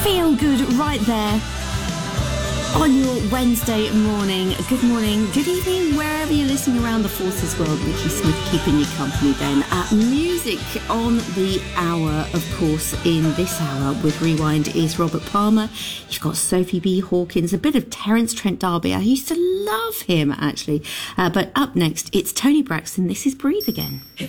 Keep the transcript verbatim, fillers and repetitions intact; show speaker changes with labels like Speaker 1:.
Speaker 1: Feel good right there on your Wednesday morning. Good morning, good evening, wherever you're listening around the Forces world. Nikki Smith keeping you company then. Uh, music on the hour, of course, in this hour with Rewind is Robert Palmer. You've got Sophie B. Hawkins, a bit of Terence Trent D'Arby. I used to love him, actually. Uh, but up next, it's Tony Braxton. This is Breathe Again.